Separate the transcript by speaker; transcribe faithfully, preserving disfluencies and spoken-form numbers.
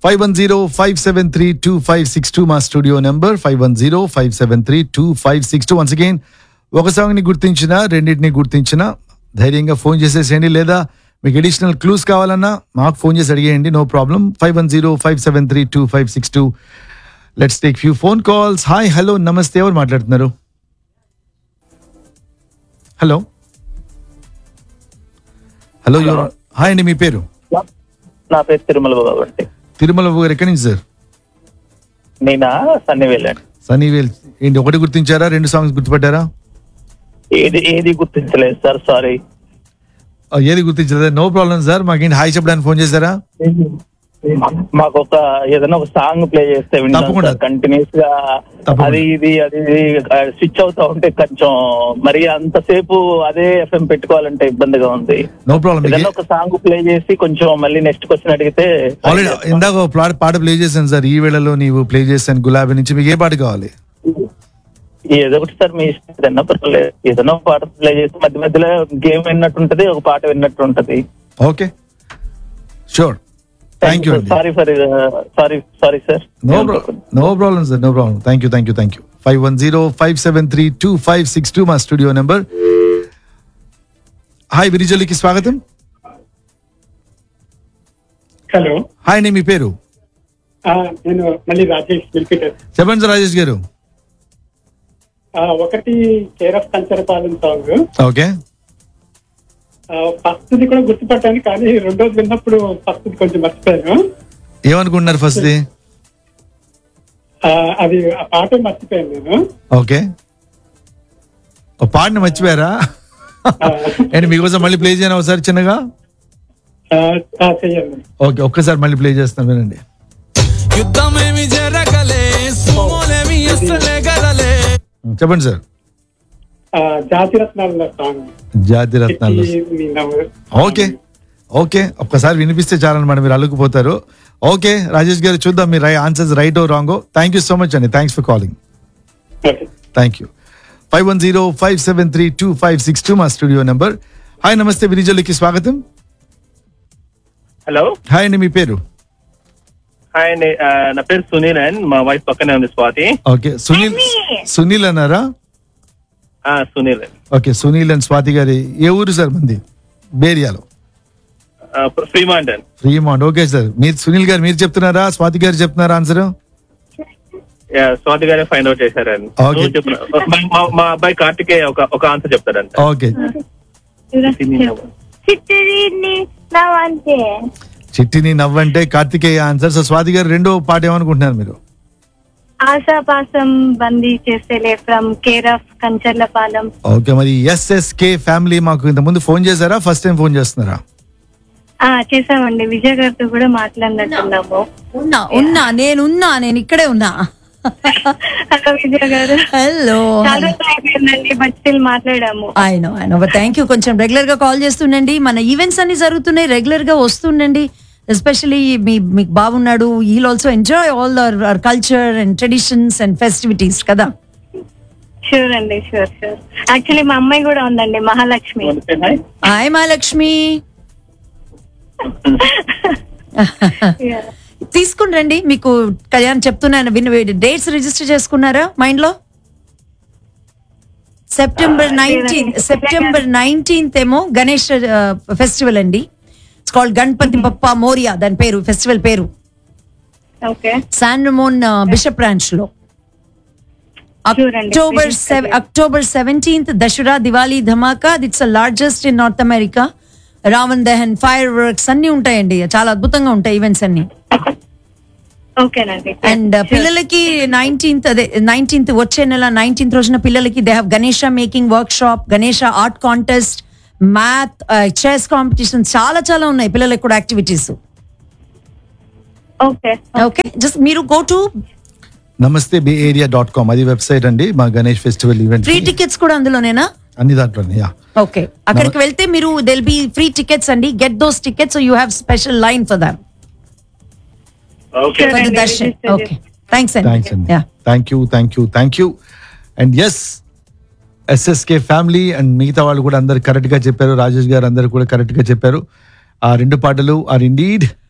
Speaker 1: Five one zero five seven three two five six two మా studio number five one zero five seven three two five six two. Once again ఒక సాంగ్ని గుర్తించిన రెండింటిని గుర్తించిన ధైర్యంగా phone చేసేసేయండి, లేదా మీకు అడిషనల్ క్లూస్ కావాలన్నా మాకు ఫోన్ చేసి అడిగేయండి, no problem. Five one zero five seven three two five six two. Let's take few phone calls. Hi, hello, నమస్తే, ఎవరు మాట్లాడుతున్నారు? హలో హలో హాయ్ అండి, మీ పేరు?
Speaker 2: నా పేరు తిరుమల బాబు అండి.
Speaker 1: తిరుమల బాబు గారు ఎక్కడి నుంచి సార్?
Speaker 2: నేనా సన్నీవేల్ అండి.
Speaker 1: సనీవేల్. ఏంటి ఒకటి గుర్తించారా, రెండు సాంగ్స్ గుర్తుపట్టారా?
Speaker 2: ఏది ఏది గుర్తించలేదు సార్, సారీ.
Speaker 1: ఏది గుర్తించలేదు, నో ప్రాబ్లం సార్. మాకేంటి హాయ్ చెప్పడానికి ఫోన్ చేశారా?
Speaker 2: మాకు ఒక ఏదైనా ఒక సాంగ్ ప్లే చేస్తే
Speaker 1: తప్పకుండా.
Speaker 2: కంటిన్యూస్ గా
Speaker 1: తప్పకుండా.
Speaker 2: అది ఇది అది స్విచ్ అవుతా ఉంటే కొంచెం మరి అంతసేపు అదే ఎఫ్ఎం పెట్టుకోవాలంటే ఇబ్బందిగా ఉంది.
Speaker 1: No problem.
Speaker 2: ఏదైనా ఒక సాంగ్ ప్లే చేసి కొంచెం మళ్ళీ నెక్స్ట్ క్వశ్చన్ అడిగితే.
Speaker 1: ఆల్రెడీ ఇందాక ఒక పాట పాట ప్లే చేశాను సార్, ఈ వేళలో నీవు ప్లే చేశాను గులాబీ నుంచి. మీకు ఏ పాట కావాలి?
Speaker 2: ఏదో ఒకటి సార్, మీ ఇష్టం. ఏదైనా పర్లేదు, ఏదైనా ఒక పాట ప్లే చేసి మధ్య మధ్యలో గేమ్ విన్నట్టు ఉంటది, ఒక పాట విన్నట్టు ఉంటది.
Speaker 1: Okay, sure. Thank you.
Speaker 2: Sorry for sorry sorry sir.
Speaker 1: No problem, no problem sir, no problem. Thank you, thank you, thank you. Five one zero five seven three two five six two మా studio number. Hi, విరిజలికి స్వాగతం.
Speaker 3: Hello,
Speaker 1: hi అండి, మీ పేరు?
Speaker 3: నేను మళ్ళీ రాజేష్ విల్పీటర్.
Speaker 1: చెప్పండి sir Rajesh గారు.
Speaker 3: ఒకటి care of Kancharapalem song.
Speaker 1: Okay,
Speaker 3: first the కూడా గుర్తుపట్టాను, కానీ రెండోది విన్నప్పుడు ఫస్ట్ కొంచెం మర్చిపోయాను.
Speaker 1: ఏమనుకుంటున్నారు ఫస్ట్ ది?
Speaker 3: అది ఆ పాట మర్చిపోయాను నేను.
Speaker 1: ఓకే, ఓ పాటని మర్చిపోయారా? అండ్ మీకోసం మళ్ళీ ప్లే చేయను ఒకసారి చిన్నగా.
Speaker 3: చెయ్యండి.
Speaker 1: ఓకే, ఒక్కసారి మళ్ళీ ప్లే చేస్తాను, వినండి. చెప్పండి సార్.
Speaker 3: జాతి రత్నాల సాంగ్.
Speaker 1: జాతి రత్నాలు. ఓకే ఓకే, ఒక్కసారి వినిపిస్తే చాలన్నమాట, మీరు అల్లుకుపోతారు. ఓకే రాజేష్ గారు, చూద్దాం మీరు answers right oh రాంగో. Thank you so much అండి, thanks for calling. Thank you. Five one zero five seven three two five six two మా స్టూడియో నెంబర్. హాయ్, నమస్తే, విరిజలికి స్వాగతం.
Speaker 2: హలో,
Speaker 1: హాయ్ అండి, మీ పేరు?
Speaker 2: హాయ్ అండి, నా పేరు సునీల్ అండ్ మా వైఫ్ పక్కనే ఉంది స్వాతి.
Speaker 1: ఓకే, సునీల్ సునీల్ అన్నారా?
Speaker 2: సునీల్.
Speaker 1: ఓకే, సునీల్ అండ్ స్వాతి గారి ఏ ఊరు సార్? మంది బేరియాలో.
Speaker 2: ఫ్రీమాంట్ అండి.
Speaker 1: ఫ్రీమాంట్. ఓకే సార్, మీరు సునీల్ గారు మీరు చెప్తున్నారా, స్వాతి గారు చెప్తున్నారా ఆన్సర్?
Speaker 2: స్వాతి గారే ఫైండ్ అవుట్ చేశారండి. మా అబ్బాయి కార్తికేయ ఒక ఒక ఆన్సర్ చెప్తారంట.
Speaker 1: Okay, చిట్టిని నవ్వంటే Karthikeya answer. So Swathi గారు రెండో పాట ఏమనుకుంటున్నారు మీరు?
Speaker 4: ఆశాపాసం బందీ చేసేలే from care of Kancharapalem.
Speaker 1: Okay, మరి ఎస్ఎస్కే ఫ్యామిలీ మాకు ఇంత ముందు ఫోన్ చేశారా, ఫస్ట్ టైం ఫోన్ చేస్తున్నారా?
Speaker 4: చేసామండి, విజయ్ గారితో కూడా మాట్లాడినట్టున్నాము.
Speaker 5: ఉన్నా ఉన్నా నేనున్నా నేను ఇక్కడే ఉన్నా.
Speaker 4: హలో విజయ్ గారు.
Speaker 5: హలో.
Speaker 4: చాలా అయిపోయిందండి, బట్ స్టిల్ మాట్లాడాము.
Speaker 5: I know I know but thank you. కొంచెం రెగ్యులర్ గా కాల్ చేస్తుండండి, మన ఈవెంట్స్ అన్ని జరుగుతున్నాయి, రెగ్యులర్ గా వస్తుండండి. ఎస్పెషలీ మీ మీకు బాగున్నాడు, heal also enjoy all our culture and traditions and festivities కదా.
Speaker 4: షూర్ అండి, షూర్ షూర్. యాక్చువల్లీ మా అమ్మాయి కూడా ఉందండి, మహాలక్ష్మి.
Speaker 5: హాయ్ మహాలక్ష్మి. తీసుకుని రండి, మీకు కళ్యాణ్ చెప్తున్నాను, విని డేట్స్ రిజిస్టర్ చేసుకున్నారా మైండ్ లో? సెప్టెంబర్ నైన్టీన్త్ సెప్టెంబర్ నైన్టీన్త్ ఏమో గణేష్ ఫెస్టివల్ అండి. ఇట్స్ కాల్డ్ గణపతి బప్పా మోరియా, దాని పేరు, ఫెస్టివల్ పేరు. శాన్ రమోన్ బిషప్ బ్రాంచ్ లో. October October seventeenth Dasara Diwali Dhamaka. It's largest in north America. Raavan Dahan, fire works అన్ని ఉంటాయండి, చాలా అద్భుతంగా ఉంటాయి ఈవెంట్స్ అన్ని. అండ్ పిల్లలకి నైన్టీన్త్ అదే నైన్టీన్త్ వచ్చే నెల నైన్టీన్త్ రోజున పిల్లలకి they have Ganesha making work shop, Ganesha art contest, math, chess competition, చాలా చాలా ఉన్నాయి పిల్లలకి కూడా యాక్టివిటీస్. ఓకే, జస్ట్ మీరు గో టు
Speaker 1: నమస్తే బే ఏరియా డాట్ కామ్, అది వెబ్సైట్ అండి. మా Ganesh festival event
Speaker 5: free tickets కూడా అందులోనేనా?
Speaker 1: అన్ని దాంట్లోనే. యా,
Speaker 5: ఓకే, అక్కడికి వెళ్తే మీరు దెల్ బి ఫ్రీ టికెట్స్ అండి. Get those tickets, you have special line for them.
Speaker 2: Okay.
Speaker 5: For the darshan. Okay. Thanks, Andy.
Speaker 1: Thanks, Andy.
Speaker 5: Yeah.
Speaker 1: Thank you, thank you, thank you. And yes, SSK family and మిగతా వాళ్ళు కూడా అందరు correct గా చెప్పారు. రాజేష్ గారు అందరు కూడా correct గా చెప్పారు. ఆ రెండు పాటలు ఆర్ ఇండీడ్